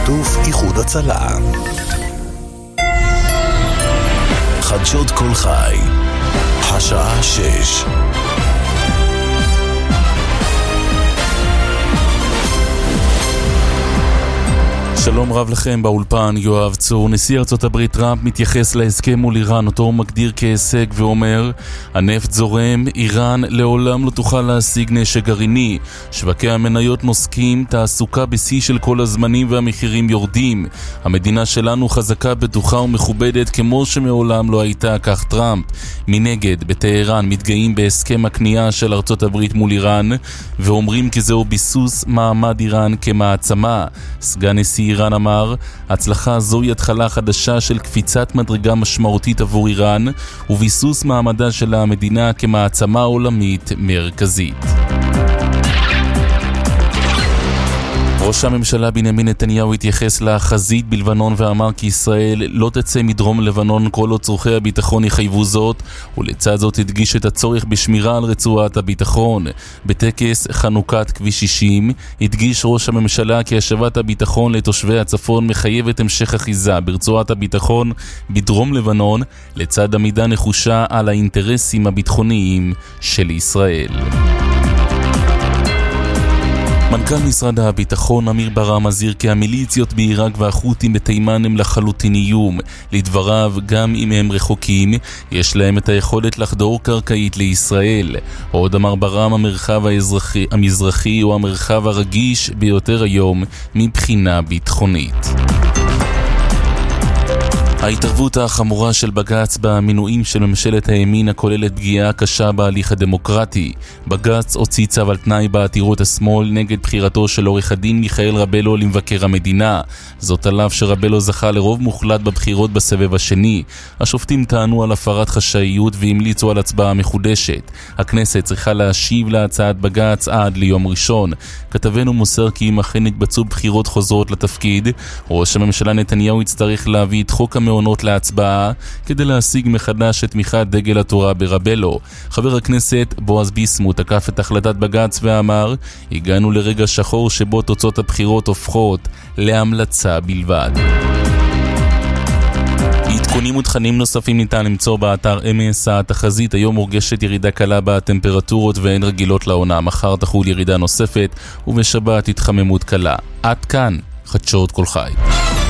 בשיתוף איחוד הצלה. חדשות כל חי, השעה 6. שלום רב לכם, באולפן יואב צור. נשיא ארצות הברית טראמפ מתייחס להסכם מול איראן, אותו הוא מגדיר כהישג, ואומר: הנפט זורם, איראן לעולם לא תוכל להשיג נשק גרעיני. שווקי המניות נוסקים, תעסוקה בשיא של כל הזמנים והמחירים יורדים. המדינה שלנו חזקה, בטוחה ומכובדת כמו שמעולם לא הייתה, כך טראמפ. מנגד, בטהרן מתגאים בהסכם הקנייה של ארצות הברית מול איראן, ואומרים כי זהו ביסוס מעמד איראן כמעצמה. סגן נשיא איראן אמר: הצלחה זו היא התחלה חדשה של קפיצת מדרגה משמעותית עבור איראן וביסוס מעמדה של המדינה כמעצמה עולמית מרכזית. ראש הממשלה בנימין נתניהו התייחס לחזית בלבנון ואמר כי ישראל לא תצא מדרום לבנון כל עוד צורכי הביטחון יחייבו זאת, ולצד זאת הדגיש את הצורך בשמירה על רצועת הביטחון. בטקס חנוכת כביש 60 הדגיש ראש הממשלה כי השבת הביטחון לתושבי הצפון מחייבת המשך אחיזה ברצועת הביטחון בדרום לבנון, לצד עמידה נחושה על האינטרסים הביטחוניים של ישראל. מנכ"ל משרד הביטחון אמיר ברם מזהיר כי המיליציות בעיראק והחות'ים בתימן הם לחלוטין איום. לדבריו, גם אם הם רחוקים, יש להם את היכולת לחדור קרקעית לישראל. עוד אמר ברם, המרחב המזרחי הוא המרחב הרגיש ביותר היום מבחינה ביטחונית. ההתערבות החמורה של בג"ץ במינויים של ממשלת הימין הכוללת פגיעה קשה בהליך הדמוקרטי. בג"ץ הוציא צו על תנאי בעתירות השמאל נגד בחירתו של עורך הדין מיכאל רבלו למבקר המדינה. זאת על אף שרבלו זכה לרוב מוחלט בבחירות בסבב השני. השופטים טענו על הפרת חשאיות והמליצו על הצבעה מחודשת. הכנסת צריכה להשיב להצעת בג"ץ עד ליום ראשון. כתבנו מוסר כי אם אכן יתבצעו בחירות חוזרות לתפקיד, ראש הממשלה נתניהו יצטרך להביא את חוק המעונות להצבעה כדי להשיג מחדש את תמיכת דגל התורה ברבלו. חבר הכנסת בועז ביסמוט תקף את החלטת בג"ץ ואמר: הגענו לרגע שחור שבו תוצאות הבחירות הופכות להמלצה בלבד. עדכונים ותכנים נוספים ניתן למצוא באתר אמס. התחזית היום מורגשת ירידה קלה בטמפרטורות ואין רגילות לעונה. מחר תחול ירידה נוספת ובשבת התחממות קלה. עד כאן חדשות כל חי.